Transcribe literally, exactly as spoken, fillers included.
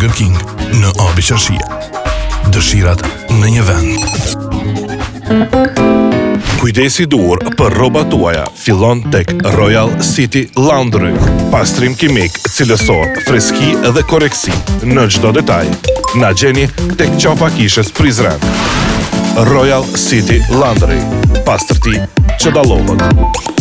Burger King në Abi Qershia. Dëshirat në një vend. Kujdesi dur për rrobat tuaja fillon tek Royal City Laundry. Pastrim kimik, cilësor, freski dhe koreksi në çdo detaj. Na gjeni tek qafa kishës Prizren. Royal City Laundry. Pastërti që dallohet.